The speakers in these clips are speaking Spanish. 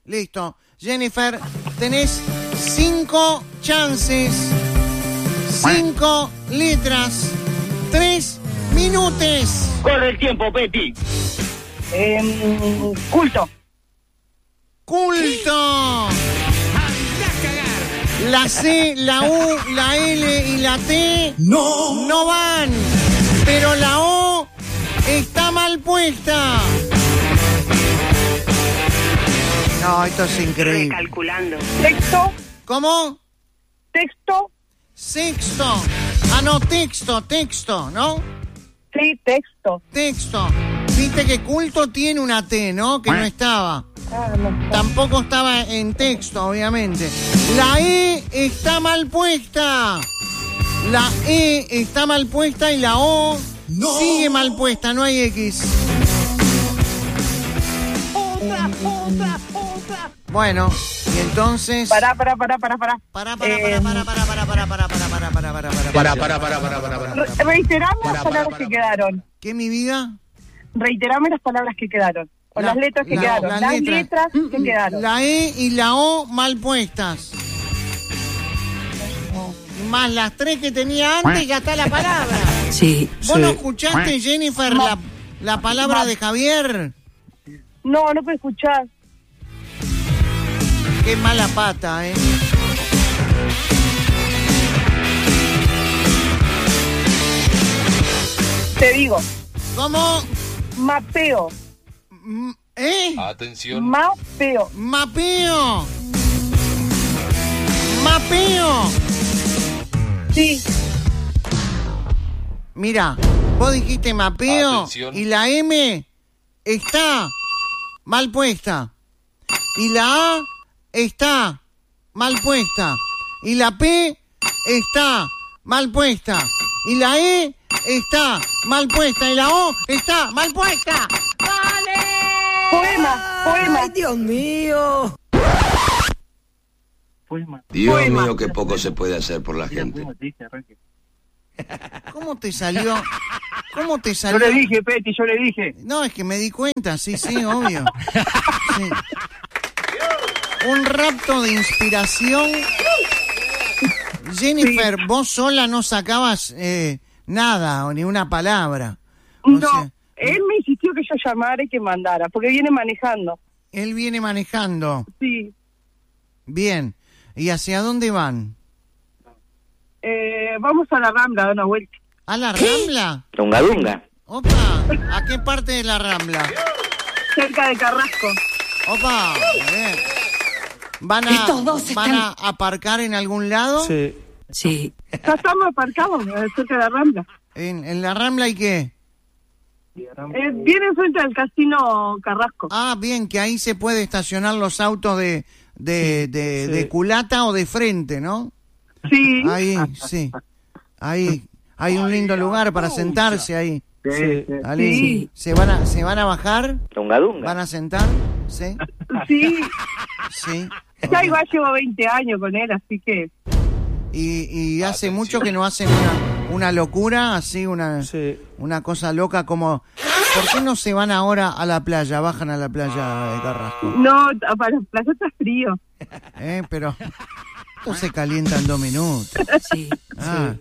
Listo. Jennifer, tenés 5 chances, 5 letras, 3 minutos. Corre el tiempo, Betty. Culto. Culto. La C, la U, la L y la T no van, pero la O está mal puesta. No, esto es increíble. Recalculando. Texto. ¿Cómo? Texto. Sexto. Ah, no, texto, ¿no? Sí, texto. Texto. Viste que culto tiene una T, ¿no? Que no estaba. No. Tampoco estaba en texto, obviamente. La E está mal puesta. La E está mal puesta y la O sigue mal puesta, no hay X. Otra. Bueno, y entonces... Para. Reiterame las palabras que quedaron. ¿Qué, mi vida? Reiterame las palabras que quedaron. O las letras que quedaron. Las letras que quedaron. La E y la O mal puestas. Más las 3 que tenía antes, ya está la palabra. Sí. ¿Vos no escuchaste, Jennifer, la palabra de Javier? No puedo escuchar. Qué mala pata, ¿eh? Te digo. ¿Cómo? Mapeo. ¿Eh? Atención. Mapeo. Mapeo. Mapeo. Sí. Mira, vos dijiste mapeo. Atención. Y la M está mal puesta. Y la A está mal puesta. Y la P está mal puesta. Y la E está mal puesta. Y la O está mal puesta. ¡Vale! Poema. Ay, Dios mío. Dios mío, qué poco se puede hacer por la gente. ¿Cómo te salió? Yo le dije, Peti, yo le dije. No, es que me di cuenta, sí, obvio. Sí. Un rapto de inspiración. Jennifer, vos sola no sacabas nada o ni una palabra. No, él me insistió que yo llamara y que mandara, porque viene manejando. Él viene manejando. Sí. Bien. ¿Y hacia dónde van? Vamos a la Rambla a dar una vuelta. ¿A la Rambla? Dunga. Opa, ¿a qué parte de la Rambla? Cerca de Carrasco. Opa, bien. ¿Van a aparcar en algún lado? Sí. Ya estamos aparcados cerca de la Rambla. ¿En la Rambla y qué? Viene enfrente del Casino Carrasco. Ah, bien, que ahí se puede estacionar los autos de culata o de frente, ¿no? Sí. Ahí, sí. Ahí hay un lindo lugar para sentarse ahí. Sí. Ali, ¿se van a bajar? Dunga. ¿Van a sentar? Sí. Sí. Sí. Ya igual llevo 20 años con él, así que... Y hace mucho que no hacen una locura, así, una cosa loca como... ¿Por qué no se van ahora a la playa, bajan a la playa de Carrasco? No, para la playa está frío. Pero esto se calienta en 2 minutos. Sí. Ah,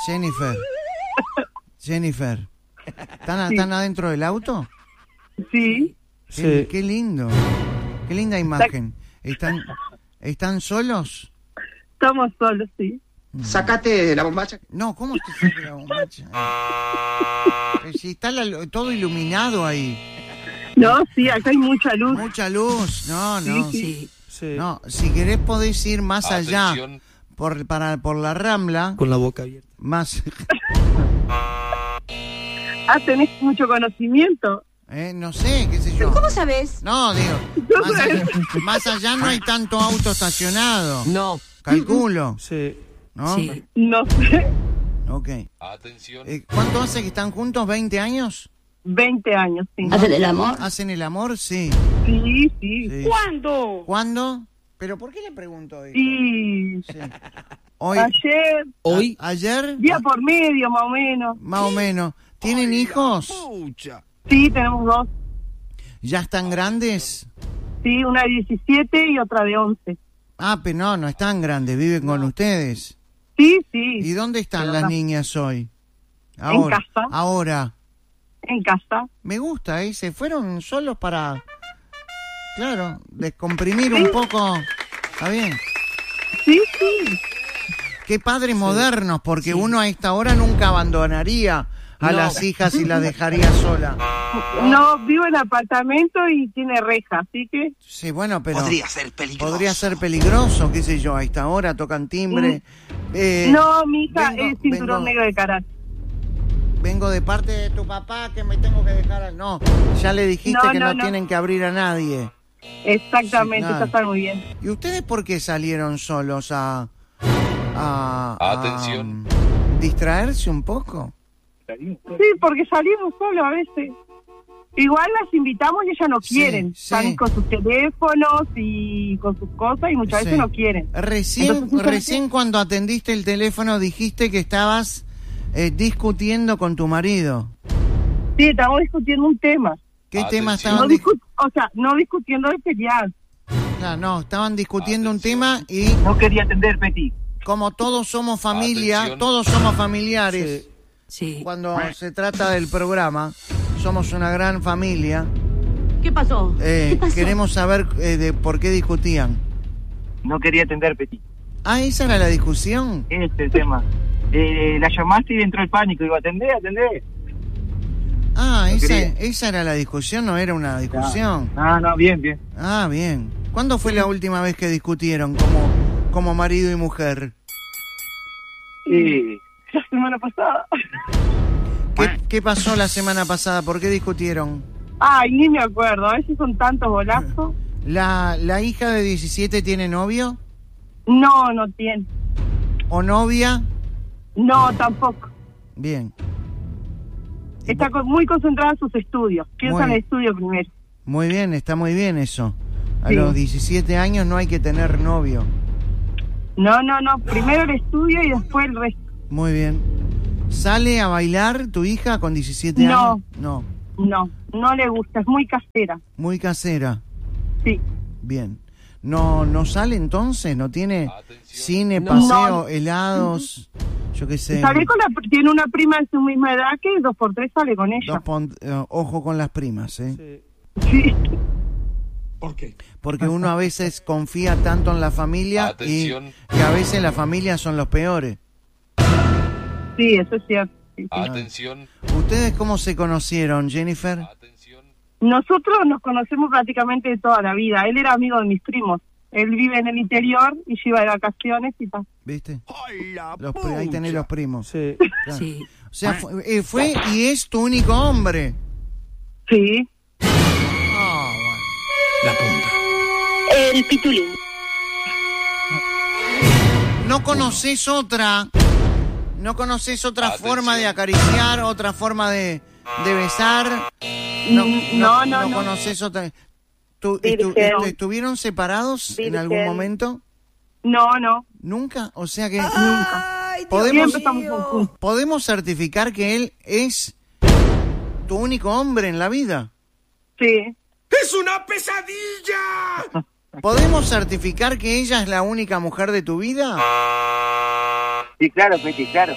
Jennifer. ¿Están adentro del auto? Sí. Qué lindo. Qué linda imagen. ¿Están solos? Estamos solos, sí. Sácate la bombacha. No, ¿cómo es que saque la bombacha? Si está todo iluminado ahí. No, sí, acá hay mucha luz. Mucha luz. No. Sí. No, si querés podés ir más allá Atención. por la Rambla. Con la boca abierta. Más. Tenés mucho conocimiento. No sé, qué sé yo. ¿Cómo sabes? No, digo, más allá no hay tanto auto estacionado. No. Calculo. Sí. ¿No? Sí. No sé. Ok. Atención. ¿Cuánto hace que están juntos? ¿20 años? 20 años, sí. ¿Hacen el amor? ¿Hacen el amor? Sí. Sí. Sí. ¿Cuándo? ¿Cuándo? ¿Pero por qué le pregunto eso? Sí. Sí. Hoy, Ayer, Hoy. ¿Ayer? día por medio, más o menos. Más o menos. ¿Tienen hijos? Sí, tenemos 2. ¿Ya están grandes? Sí, una de 17 y otra de 11. Ah, pero no es tan grande, viven con ustedes. Sí, sí. ¿Y dónde están Pero las no. niñas hoy? En casa. Ahora. En casa. Me gusta, ¿eh? Se fueron solos para, claro, descomprimir un poco. Está bien. Sí, sí. Qué padres modernos, porque uno a esta hora nunca abandonaría a las hijas y las dejaría sola. No, vivo en apartamento y tiene reja, así que... Sí, bueno, pero... Podría ser peligroso. Podría ser peligroso, qué sé yo, a esta hora tocan timbre. No, mi hija vengo- es cinturón vengo- negro de karate. Vengo de parte de tu papá que me tengo que dejar... No, ya le dijiste No, que no, no. tienen que abrir a nadie. Exactamente, Sí, claro. eso está muy bien. ¿Y ustedes por qué salieron solos a Atención. distraerse un poco? Sí, porque salimos solos a veces. Igual las invitamos y ellas no Sí, quieren. sí. Están con sus teléfonos y con sus cosas y muchas veces Sí. no quieren. Recién cuando atendiste el teléfono dijiste que estabas discutiendo con tu marido. Sí, estamos discutiendo un tema. ¿Qué Atención. tema No estaban no discutiendo de pelear. estaban discutiendo un tema y No quería atender, Betty. como todos somos familia, Atención. todos somos familiares, Sí. cuando se trata del programa, somos una gran familia. ¿Qué pasó? Queremos saber de por qué discutían. No quería atender, Betty. Ah, esa era la discusión. Este es el tema. La llamaste y entró el pánico. Digo, atendé. Ah, No quería. esa era la discusión, no era una discusión. No, bien. Ah, bien. ¿Cuándo fue la última vez que discutieron como marido y mujer? Sí. La semana pasada. ¿Qué pasó la semana pasada? ¿Por qué discutieron? Ay, ni me acuerdo. A veces son tantos bolazos. ¿La hija de 17 tiene novio No, no tiene. o novia? No, tampoco. Bien. Está muy concentrada en sus estudios. Piensa en Muy- el estudio primero. Muy bien, está muy bien eso. A Sí. los 17 años no hay que tener novio. No. Primero el estudio y después el resto. Muy bien. ¿Sale a bailar tu hija con 17 No. años? No. No le gusta. Es muy casera. Muy casera. Sí. Bien. ¿No sale entonces? ¿No tiene Atención. cine, No. paseo, helados? Yo qué sé. Tiene una prima de su misma edad que 2x3 sale con ella. Ojo con las primas, ¿eh? Sí. ¿Por qué? Porque uno a veces confía tanto en la familia y Atención. a veces las familias son los peores. Sí, eso es cierto. Sí, sí. Atención. ¿Ustedes cómo se conocieron, Jennifer? Atención. Nosotros nos conocemos prácticamente de toda la vida. Él era amigo de mis primos. Él vive en el interior y se iba de vacaciones y tal. ¿Viste? Ahí tenés los primos. Sí. Claro. Sí. O sea, fue y es tu único hombre. Sí. Ah, La punta. El pitulín. bueno. ¿No conoces otra Atención. forma de acariciar, otra forma de besar? No. conoces otra. Virgen. ¿Estuvieron separados en algún Virgen. momento? No. ¿Nunca? O sea que Ay, podemos, Siempre estamos juntos. podemos certificar que él es tu único hombre en la vida. Sí. ¡Es una pesadilla! ¿Podemos certificar que ella es la única mujer de tu vida? Sí, claro, Betty, claro.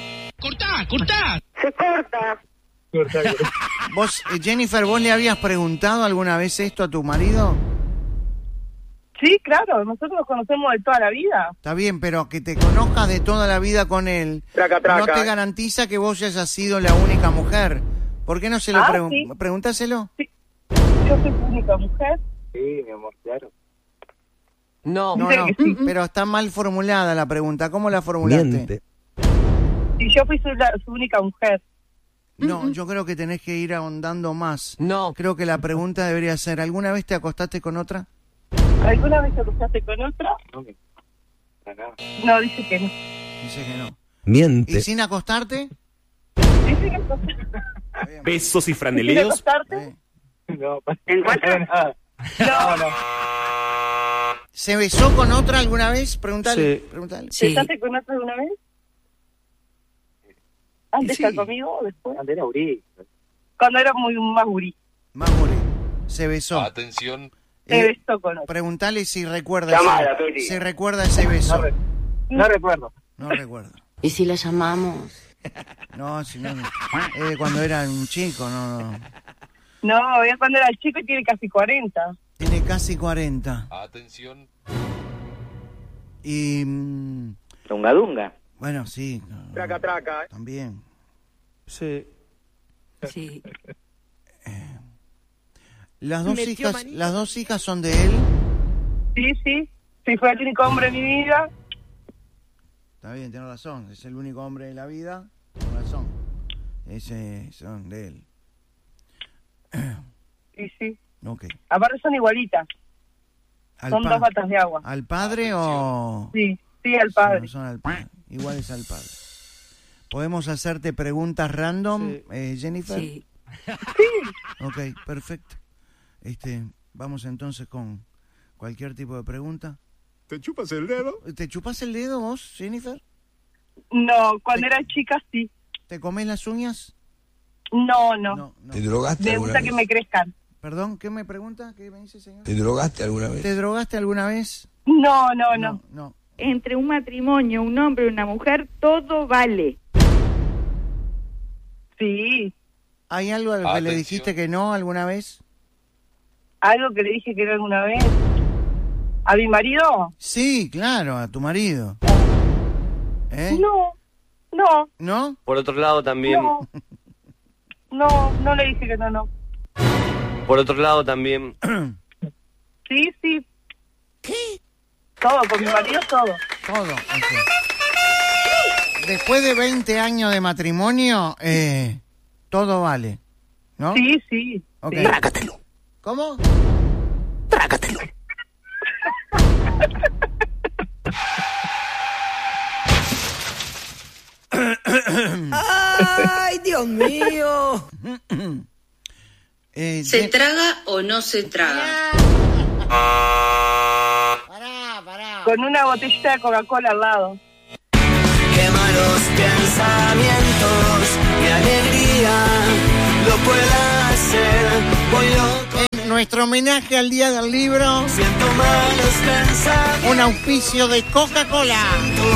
Se corta. Vos, Jennifer, ¿vos le habías preguntado alguna vez esto a tu marido? Sí, claro. Nosotros nos conocemos de toda la vida. Está bien, pero que te conozcas de toda la vida con él Traca. no te garantiza que vos hayas sido la única mujer. ¿Por qué no se lo Sí. pregúntaselo? Yo soy su única mujer. Sí, mi amor, claro. No. No, Dice que sí. pero está mal formulada la pregunta. ¿Cómo la formulaste? Miente. Y yo fui su única mujer. No, yo creo que tenés que ir ahondando más. No. Creo que la pregunta debería ser, ¿alguna vez te acostaste con otra? ¿Alguna vez te cruzaste con otra? No. No, dice que no. Dice que no. Miente. ¿Y sin acostarte? Dice que no. Besos y ¿Quieres franeleos. acostarte? No, ¿Encuentras? No. ¿Se besó con otra alguna vez? Pregúntale. Sí. Pregúntale. Sí. ¿Besaste con otra alguna vez? ¿Antes Sí. de estar conmigo o después? Andera Uri. Cuando era muy más gurí. Más morir. Se besó. Atención. beso con otro. Preguntale si recuerda Llamada, Peti. si recuerda ese beso. No recuerdo. No recuerdo. ¿Y si la llamamos? No, si no. Cuando era un chico, no. No, es cuando era chico y tiene casi 40. Tiene casi 40. Atención. Y. Dunga dunga. Bueno, sí. Traca, traca. También. Sí. Sí. Las dos hijas son de él. Sí, sí. Sí, fue el único hombre de mi vida. Está bien, tiene razón. Es el único hombre de la vida. Tiene razón. Ese son de él. Sí, sí. Ok. Aparte son igualitas. Son dos patas de agua. ¿Al padre o...? Sí, sí, al padre. Son al padre. Iguales al padre. ¿Podemos hacerte preguntas random, Jennifer? Sí. Ok, perfecto. Vamos entonces con cualquier tipo de pregunta. ¿Te chupas el dedo? ¿Te chupas el dedo vos, Jennifer? No, cuando era chica sí. ¿Te comes las uñas? No. ¿Te drogaste Me alguna gusta vez? que me crezcan. Perdón, ¿qué me pregunta? ¿Qué me dice, señor? ¿Te drogaste alguna vez? ¿Te drogaste alguna vez? No. No. Entre un matrimonio, un hombre y una mujer, todo vale. Sí. ¿Hay algo al que le Atención. dijiste que no alguna vez? Algo que le dije que no alguna vez. ¿A mi marido? Sí, claro, a tu marido. No. ¿No? Por otro lado también. No le dije que no. Por otro lado también. Sí. ¿Qué? Todo, con mi marido todo. Todo. Ok. Después de 20 años de matrimonio, todo vale, ¿no? Sí. Ok. Sí. Trágatelo. ¿Cómo? Trágatelo. ¡Ay, Dios mío! ¿Se traga o no se traga? Pará. Con una botellita de Coca-Cola al lado. ¡Qué malos pensamientos! ¡Mi alegría lo pueda hacer! Voy loco, En nuestro homenaje al Día del Libro, siento malos pensamientos. un auspicio de Coca-Cola.